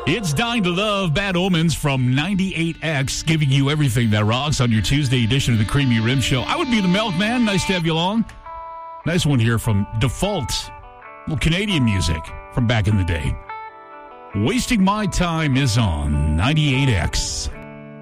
It's Dying to Love, Bad Omens from 98X, giving you everything that rocks on your Tuesday edition of the Creamy Rim Show. I would be the Milkman. Nice to have you along. Nice one here from Default. Little Canadian music from back in the day. Wasting My Time is on 98X.